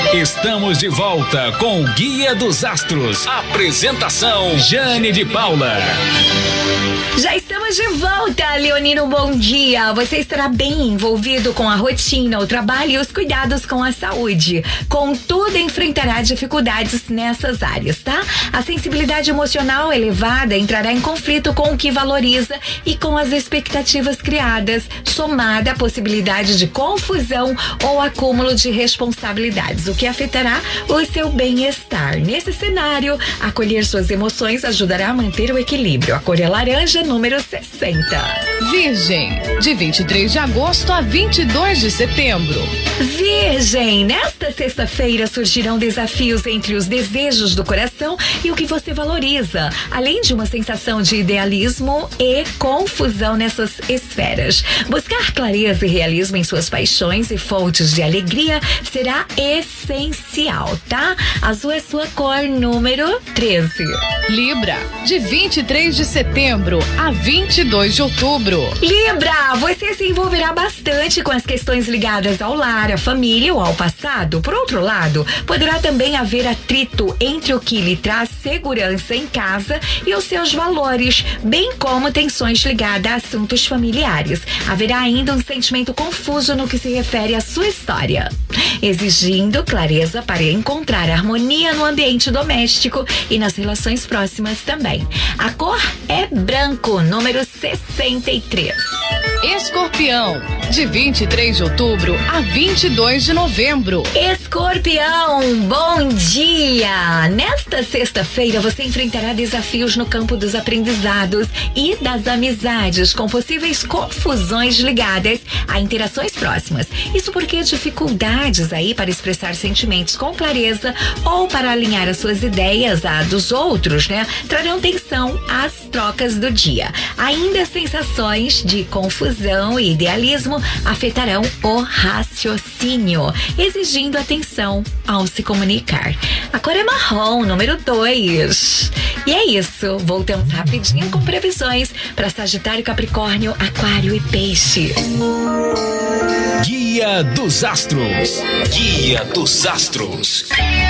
Estamos de volta com o Guia dos Astros. Apresentação Jane de Paula. Já estamos de volta, Leonino, bom dia. Você estará bem envolvido com a rotina, o trabalho e os cuidados com a saúde. Contudo, enfrentará dificuldades nessas áreas, tá? A sensibilidade emocional elevada entrará em conflito com o que valoriza e com as expectativas criadas, somada à possibilidade de confusão ou acúmulo de responsabilidades, o que afetará o seu bem-estar. Nesse cenário, acolher suas emoções ajudará a manter o equilíbrio. A cor é laranja, número 60. Virgem, de 23 de agosto a 22 de setembro. Virgem, nesta sexta-feira surgirão desafios entre os desejos do coração e o que você valoriza, além de uma sensação de idealismo e confusão nessas esferas. Buscar clareza e realismo em suas paixões e fontes de alegria será essencial, tá? Azul é sua cor, número 13. Libra, de 23 de setembro a 22 de outubro. Libra, você se envolverá bastante com as questões ligadas ao lar, à família ou ao passado. Por outro lado, poderá também haver atrito entre o que lhe traz segurança em casa e os seus valores, bem como tensões ligadas a assuntos familiares. Haverá ainda um sentimento confuso no que se refere à sua história, exigindo clareza para encontrar harmonia no ambiente doméstico e nas relações próximas também. A cor é branco, número 63. Escorpião, de 23 de outubro a 22 de novembro. Escorpião, bom dia! Nesta sexta-feira você enfrentará desafios no campo dos aprendizados e das amizades, com possíveis confusões ligadas a interações próximas. Isso porque dificuldades aí para expressar sentimentos com clareza ou para alinhar as suas ideias à dos outros, né? Trarão tensão às trocas do dia. Ainda sensações de confusão e idealismo afetarão o raciocínio, exigindo atenção ao se comunicar. A cor é marrom, número 2. E é isso, voltamos rapidinho com previsões para Sagitário, Capricórnio, Aquário e Peixes. Guia dos Astros. Guia dos Astros.